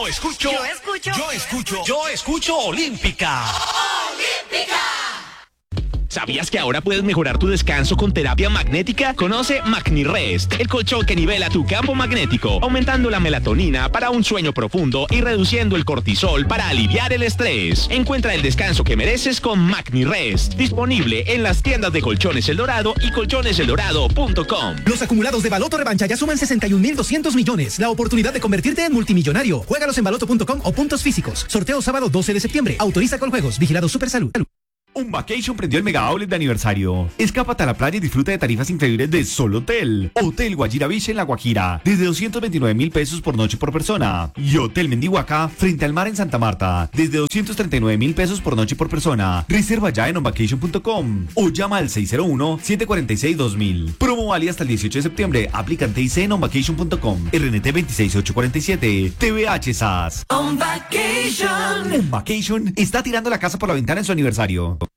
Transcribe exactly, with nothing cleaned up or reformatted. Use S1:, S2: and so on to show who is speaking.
S1: Yo escucho.
S2: Yo escucho.
S1: Yo escucho. Yo escucho Olímpica.
S2: Olímpica.
S3: ¿Sabías que ahora puedes mejorar tu descanso con terapia magnética? Conoce MagniRest, el colchón que nivela tu campo magnético, aumentando la melatonina para un sueño profundo y reduciendo el cortisol para aliviar el estrés. Encuentra el descanso que mereces con MagniRest, disponible en las tiendas de Colchones El Dorado y colchones el dorado punto com.
S4: Los acumulados de Baloto Revancha ya suman sesenta y un mil doscientos millones. La oportunidad de convertirte en multimillonario. Juégalos en baloto punto com o puntos físicos. Sorteo sábado doce de septiembre. Autoriza con juegos. Vigilado Supersalud.
S5: Un Vacation prendió el mega outlet de aniversario. Escápate a la playa y disfruta de tarifas increíbles de Sol Hotel. Hotel Guajira Beach en La Guajira, desde doscientos veintinueve mil pesos por noche por persona. Y Hotel Mendihuaca, frente al mar en Santa Marta, desde doscientos treinta y nueve mil pesos por noche por persona. Reserva ya en on vacation punto com o llama al seis cero uno, siete cuatro seis, dos mil. Promo válida hasta el dieciocho de septiembre. Aplican T I C en on vacation punto com. R N T veintiséis ocho cuarenta y siete. T V H S A S.
S2: On Vacation.
S5: On Vacation está tirando la casa por la ventana en su aniversario.